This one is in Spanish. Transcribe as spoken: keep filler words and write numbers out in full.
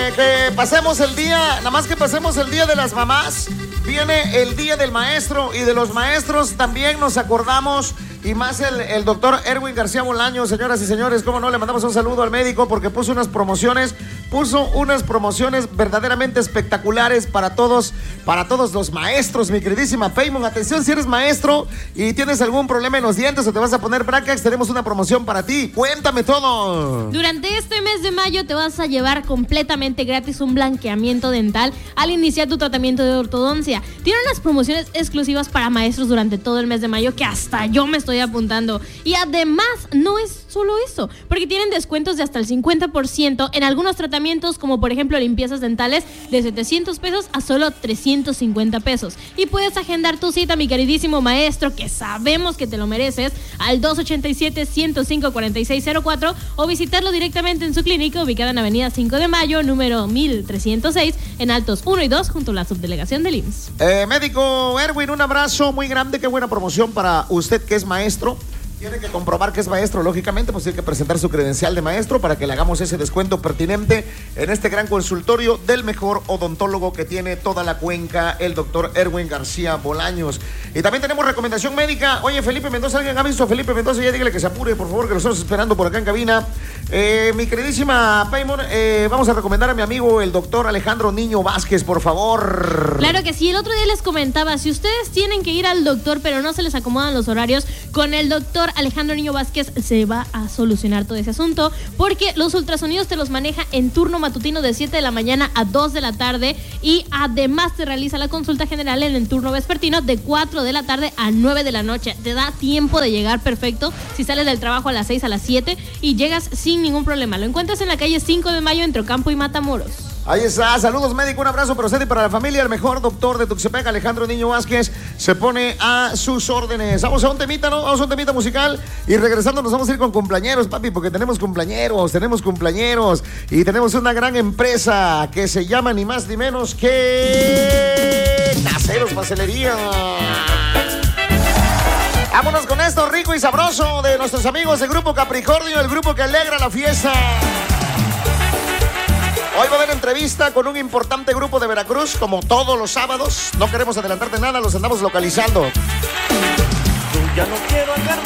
eh, que pasemos el día, nada más que pasemos el día de las mamás, viene el día del maestro y de los maestros también nos acordamos. Y más el, el doctor Erwin García Bolaños, señoras y señores, cómo no, le mandamos un saludo al médico porque puso unas promociones, puso unas promociones verdaderamente espectaculares para todos, para todos los maestros, mi queridísima Feymon. Atención, si eres maestro y tienes algún problema en los dientes o te vas a poner brackets, tenemos una promoción para ti. Cuéntame todo. Durante este mes de mayo te vas a llevar completamente gratis un blanqueamiento dental al iniciar tu tratamiento de ortodoncia. Tiene unas promociones exclusivas para maestros durante todo el mes de mayo que hasta yo me estoy apuntando. Y además no es solo eso, porque tienen descuentos de hasta el cincuenta por ciento en algunos tratamientos, como por ejemplo limpiezas dentales de setecientos pesos a solo trescientos cincuenta pesos. Y puedes agendar tu cita, mi queridísimo maestro, que sabemos que te lo mereces, al dos ochenta y siete, ciento cinco, cuarenta y seis cero cuatro o visitarlo directamente en su clínica ubicada en Avenida cinco de mayo, número mil trescientos seis, en Altos uno y dos, junto a la subdelegación del I M S S. Eh, médico Erwin, un abrazo muy grande, qué buena promoción para usted que es maestro. Tiene que comprobar que es maestro, lógicamente, pues tiene que presentar su credencial de maestro para que le hagamos ese descuento pertinente en este gran consultorio del mejor odontólogo que tiene toda la cuenca, el doctor Erwin García Bolaños. Y también tenemos recomendación médica. Oye, Felipe Mendoza, ¿alguien ha visto a Felipe Mendoza? Ya dígale que se apure, por favor, que lo estamos esperando por acá en cabina. Eh, mi queridísima Feymon, eh, vamos a recomendar a mi amigo el doctor Alejandro Niño Vázquez, por favor. Claro que sí, el otro día les comentaba, si ustedes tienen que ir al doctor pero no se les acomodan los horarios, con el doctor Alejandro Niño Vázquez se va a solucionar todo ese asunto, porque los ultrasonidos te los maneja en turno matutino de siete de la mañana a dos de la tarde y además te realiza la consulta general en el turno vespertino de cuatro de la tarde a nueve de la noche. Te da tiempo de llegar perfecto si sales del trabajo a las seis, a las siete y llegas sin ningún problema. Lo encuentras en la calle cinco de mayo entre Ocampo y Matamoros. Ahí está, saludos médico, un abrazo para usted y para la familia. El mejor doctor de Tuxtepec, Alejandro Niño Vázquez, se pone a sus órdenes. Vamos a un temita, ¿no? Vamos a un temita musical y regresando nos vamos a ir con cumpleañeros, papi, porque tenemos cumpleañeros, tenemos cumpleañeros y tenemos una gran empresa que se llama ni más ni menos que Caseros Pastelería. Vámonos con esto rico y sabroso de nuestros amigos del Grupo Capricornio, el grupo que alegra la fiesta. Hoy va a haber entrevista con un importante grupo de Veracruz, como todos los sábados. No queremos adelantarte nada, los andamos localizando. Yo ya no quiero andar